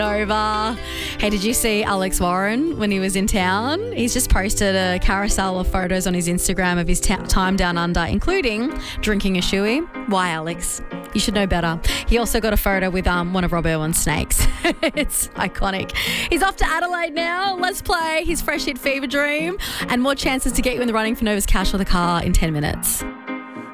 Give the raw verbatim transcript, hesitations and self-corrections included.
Over. Hey, did you see Alex Warren when he was in town? He's just posted a carousel of photos on his Instagram of his ta- time down under, including drinking a shoey. Why, Alex? You should know better. He also got a photo with um, one of Rob Irwin's snakes. It's iconic. He's off to Adelaide now. Let's play his fresh hit Fever Dream and more chances to get you in the running for Nova's Cash or the car in ten minutes.